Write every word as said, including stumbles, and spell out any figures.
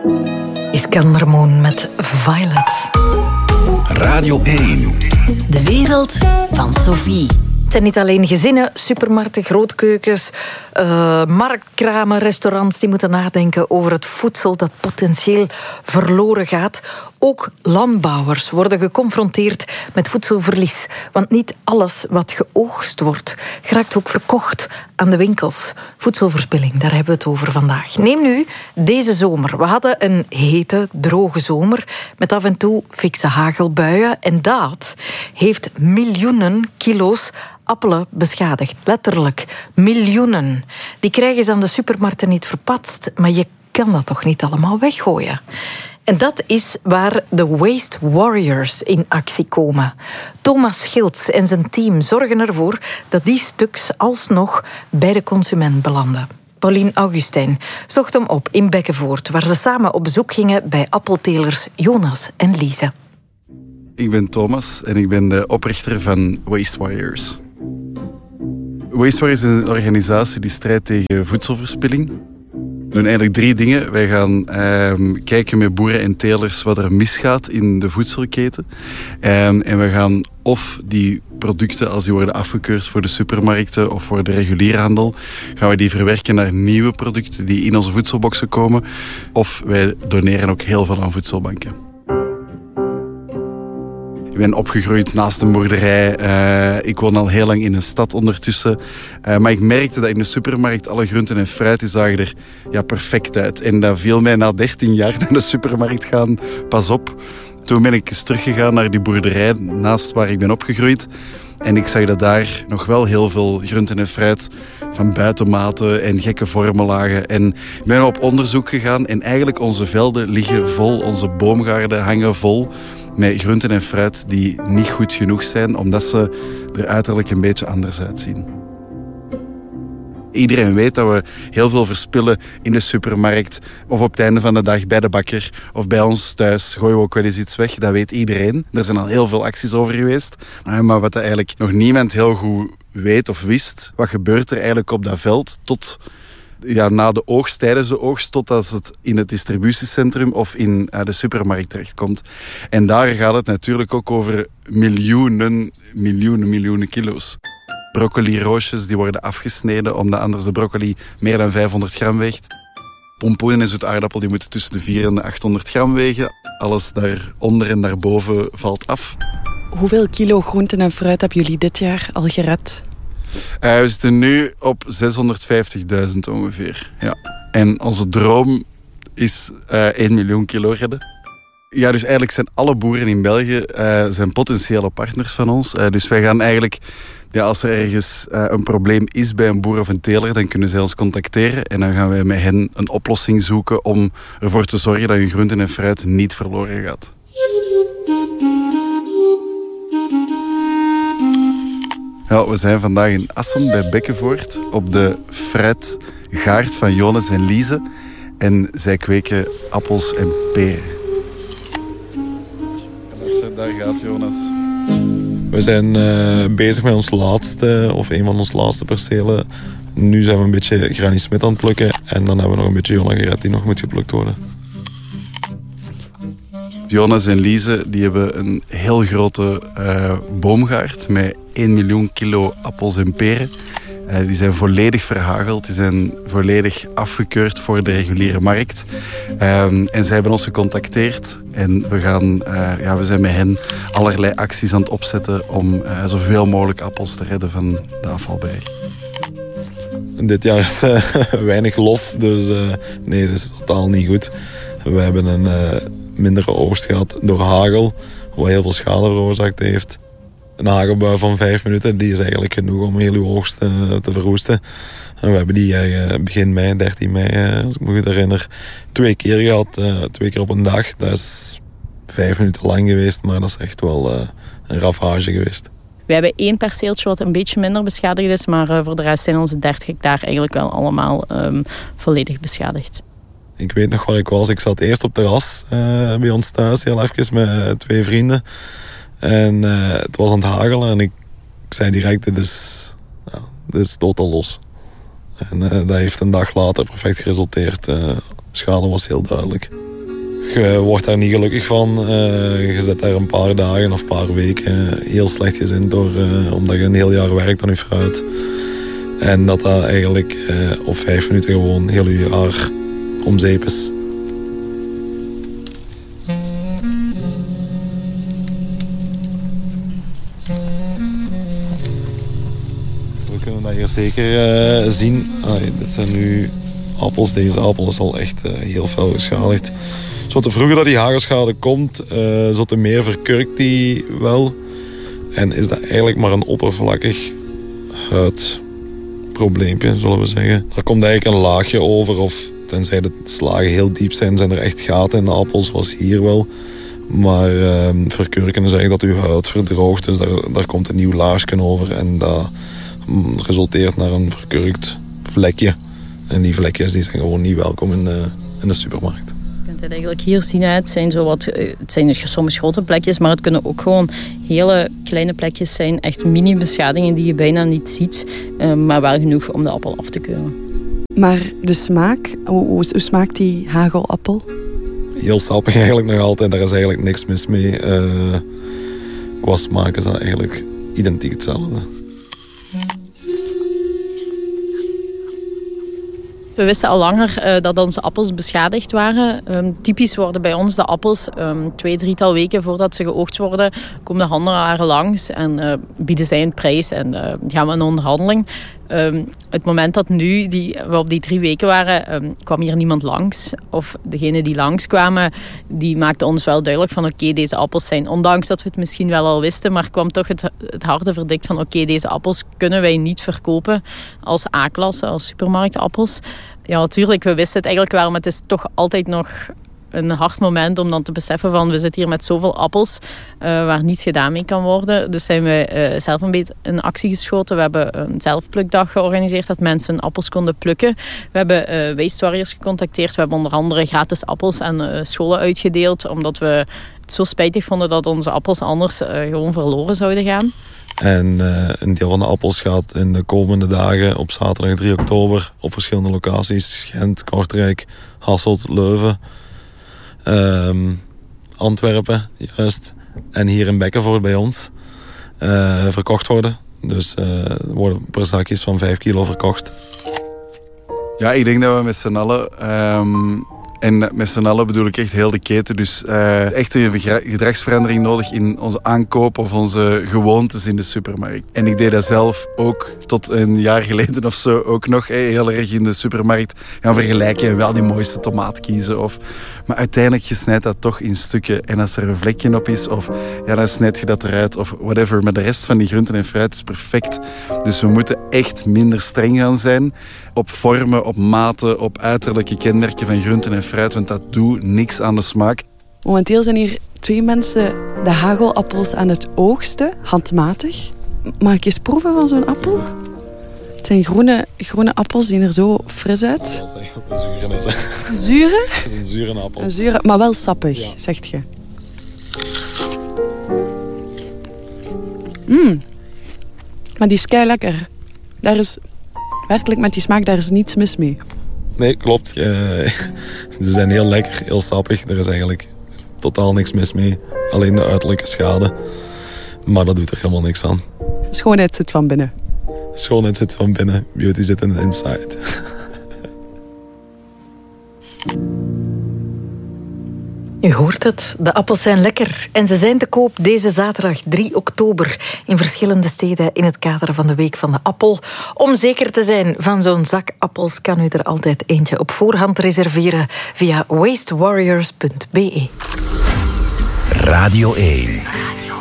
Iskander Moon met Violet. Radio één. De wereld van Sophie. Het zijn niet alleen gezinnen, supermarkten, grootkeukens, uh, marktkramen, restaurants die moeten nadenken over het voedsel dat potentieel verloren gaat. Ook landbouwers worden geconfronteerd met voedselverlies. Want niet alles wat geoogst wordt, geraakt ook verkocht aan de winkels. Voedselverspilling, daar hebben we het over vandaag. Neem nu deze zomer. We hadden een hete, droge zomer met af en toe fikse hagelbuien. En dat heeft miljoenen kilo's appelen beschadigd. Letterlijk miljoenen. Die krijgen ze aan de supermarkten niet verpatst, maar je kan dat toch niet allemaal weggooien? En dat is waar de Waste Warriors in actie komen. Thomas Schilds en zijn team zorgen ervoor dat die stuks alsnog bij de consument belanden. Pauline Augustijn zocht hem op in Bekkenvoort, waar ze samen op bezoek gingen bij appeltelers Jonas en Lise. Ik ben Thomas en ik ben de oprichter van Waste Warriors. Waste Warriors is een organisatie die strijdt tegen voedselverspilling. We doen eigenlijk drie dingen. Wij gaan eh, kijken met boeren en telers wat er misgaat in de voedselketen. Eh, en we gaan of die producten, als die worden afgekeurd voor de supermarkten of voor de reguliere handel, gaan we die verwerken naar nieuwe producten die in onze voedselboxen komen. Of wij doneren ook heel veel aan voedselbanken. Ik ben opgegroeid naast een boerderij. Uh, ik woon al heel lang in een stad ondertussen. Uh, maar ik merkte dat in de supermarkt alle groenten en fruit die zagen er ja, perfect uit. En dat viel mij na dertien jaar naar de supermarkt gaan pas op. Toen ben ik eens teruggegaan naar die boerderij naast waar ik ben opgegroeid. En ik zag dat daar nog wel heel veel groenten en fruit van buitenmaten en gekke vormen lagen. En ik ben op onderzoek gegaan en eigenlijk onze velden liggen vol, onze boomgaarden hangen vol met groenten en fruit die niet goed genoeg zijn, omdat ze er uiterlijk een beetje anders uitzien. Iedereen weet dat we heel veel verspillen in de supermarkt of op het einde van de dag bij de bakker of bij ons thuis gooien we ook wel eens iets weg. Dat weet iedereen. Er zijn al heel veel acties over geweest. Maar wat eigenlijk nog niemand heel goed weet of wist, wat gebeurt er eigenlijk op dat veld tot ja, na de oogst, tijdens de oogst, totdat het in het distributiecentrum of in uh, de supermarkt terechtkomt. En daar gaat het natuurlijk ook over miljoenen, miljoenen, miljoenen kilo's. Broccoli-roosjes die worden afgesneden, omdat anders de broccoli meer dan vijfhonderd gram weegt. Pompoenen en zoete aardappel die moeten tussen de vierhonderd en de achthonderd gram wegen. Alles daaronder en daarboven valt af. Hoeveel kilo groenten en fruit hebben jullie dit jaar al gered? Uh, we zitten nu op zeshonderdvijftigduizend ongeveer. Ja. En onze droom is uh, één miljoen kilo redden. Ja, dus eigenlijk zijn alle boeren in België uh, zijn potentiële partners van ons. Uh, dus wij gaan eigenlijk, ja, als er ergens uh, een probleem is bij een boer of een teler, dan kunnen zij ons contacteren. En dan gaan wij met hen een oplossing zoeken om ervoor te zorgen dat hun groenten en fruit niet verloren gaat. Ja, we zijn vandaag in Assem bij Bekkenvoort op de fruitgaard van Jonas en Lise. En zij kweken appels en peren. En als je daar gaat, Jonas. We zijn uh, bezig met ons laatste, of een van onze laatste percelen. Nu zijn we een beetje Granny Smit aan het plukken. En dan hebben we nog een beetje Jona gered die nog moet geplukt worden. Jonas en Lise die hebben een heel grote uh, boomgaard met één miljoen kilo appels en peren. Uh, die zijn volledig verhageld, die zijn volledig afgekeurd voor de reguliere markt. Um, en zij hebben ons gecontacteerd en we, gaan, uh, ja, we zijn met hen allerlei acties aan het opzetten om uh, zoveel mogelijk appels te redden van de afvalberg. Dit jaar is uh, weinig lof, dus uh, nee, dat is totaal niet goed. We hebben een uh, mindere oogst gehad door hagel, wat heel veel schade veroorzaakt heeft. Een hagelbui van vijf minuten, die is eigenlijk genoeg om heel uw oogst uh, te verroesten. En we hebben die uh, begin mei, dertien mei, uh, als ik me goed herinner, twee keer gehad. Uh, twee keer op een dag. Dat is vijf minuten lang geweest, maar dat is echt wel uh, een ravage geweest. We hebben één perceeltje wat een beetje minder beschadigd is, maar uh, voor de rest zijn onze dertig hectare eigenlijk wel allemaal um, volledig beschadigd. Ik weet nog waar ik was. Ik zat eerst op terras uh, bij ons thuis, heel even met uh, twee vrienden. En uh, het was aan het hagelen en ik, ik zei direct, dit is, ja, dit is totaal los. En uh, dat heeft een dag later perfect geresulteerd. Uh, de schade was heel duidelijk. Je wordt daar niet gelukkig van. Uh, je zit daar een paar dagen of een paar weken heel slecht gezind door, uh, omdat je een heel jaar werkt aan je fruit. En dat dat eigenlijk uh, op vijf minuten gewoon heel je jaar om zeep is. We kunnen dat hier zeker uh, zien. Ah, dit zijn nu appels. Deze appel is al echt uh, heel fel beschadigd. Zo te vroeger dat die hagelschade komt, uh, zo te meer verkurkt die wel. En is dat eigenlijk maar een oppervlakkig huidprobleempje, zullen we zeggen. Er komt eigenlijk een laagje over, of tenzij de slagen heel diep zijn, zijn er echt gaten in de appel, zoals hier wel. Maar uh, verkurken is eigenlijk dat uw huid verdroogt, dus daar, daar komt een nieuw laagje over. En dat mm, resulteert naar een verkurkt vlekje. En die vlekjes die zijn gewoon niet welkom in de, in de supermarkt. Je kunt het eigenlijk hier zien. Het zijn, zo wat, het zijn soms grote plekjes, maar het kunnen ook gewoon hele kleine plekjes zijn. Echt mini-beschadigingen die je bijna niet ziet. Maar wel genoeg om de appel af te keuren. Maar de smaak, hoe, hoe, hoe smaakt die hagelappel? Heel sappig eigenlijk nog altijd. Daar is eigenlijk niks mis mee. Uh, qua smaak is dat eigenlijk identiek hetzelfde. We wisten al langer uh, dat onze appels beschadigd waren. Um, typisch worden bij ons de appels um, twee, drietal weken voordat ze geoogst worden, komen de handelaren langs en uh, bieden zij een prijs en uh, gaan we een onderhandeling. Um, het moment dat nu die, we op die drie weken waren, um, kwam hier niemand langs. Of degenen die langskwamen, die maakten ons wel duidelijk van oké, okay, deze appels zijn, ondanks dat we het misschien wel al wisten, maar kwam toch het, het harde verdict van oké, okay, deze appels kunnen wij niet verkopen als A-klasse, als supermarktappels. Ja, natuurlijk, we wisten het eigenlijk wel, maar het is toch altijd nog een hard moment om dan te beseffen van we zitten hier met zoveel appels uh, waar niets gedaan mee kan worden. Dus zijn we uh, zelf een beetje in actie geschoten. We hebben een zelfplukdag georganiseerd dat mensen appels konden plukken. We hebben uh, Waste Warriors gecontacteerd. We hebben onder andere gratis appels aan uh, scholen uitgedeeld, omdat we het zo spijtig vonden dat onze appels anders uh, gewoon verloren zouden gaan. En uh, een deel van de appels gaat in de komende dagen op zaterdag drie oktober op verschillende locaties. Gent, Kortrijk, Hasselt, Leuven, um, Antwerpen, juist. En hier in Bekkenvoort bij ons uh, verkocht worden. Dus uh, er worden per zakjes van vijf kilo verkocht. Ja, ik denk dat we met z'n allen... Um En met z'n allen bedoel ik echt heel de keten. Dus uh, echt een gedragsverandering nodig in onze aankoop of onze gewoontes in de supermarkt. En ik deed dat zelf ook tot een jaar geleden of zo ook nog. Hey, heel erg in de supermarkt gaan vergelijken en wel die mooiste tomaat kiezen. Of, maar uiteindelijk, je snijdt dat toch in stukken. En als er een vlekje op is, of ja, dan snijd je dat eruit. Of whatever. Maar de rest van die groenten en fruit is perfect. Dus we moeten echt minder streng gaan zijn. Op vormen, op maten, op uiterlijke kenmerken van groenten en fruit. Want dat doet niks aan de smaak. Momenteel zijn hier twee mensen de hagelappels aan het oogsten, handmatig. Mag ik eens proeven van zo'n appel? Het zijn groene, groene appels, die er zo fris uit. Dat is echt een zure is. Zure? Dat is een zure appel. Een zure, maar wel sappig, ja. Zegt je. Mm. Maar die is kei lekker. Daar is werkelijk met die smaak, daar is niets mis mee. Nee, klopt. Uh, ze zijn heel lekker, heel sappig. Er is eigenlijk totaal niks mis mee. Alleen de uiterlijke schade. Maar dat doet er helemaal niks aan. Schoonheid zit van binnen. Schoonheid zit van binnen. Beauty zit in de inside. U hoort het, de appels zijn lekker en ze zijn te koop deze zaterdag drie oktober in verschillende steden in het kader van de Week van de Appel. Om zeker te zijn van zo'n zak appels kan u er altijd eentje op voorhand reserveren via waste warriors punt b e. Radio één.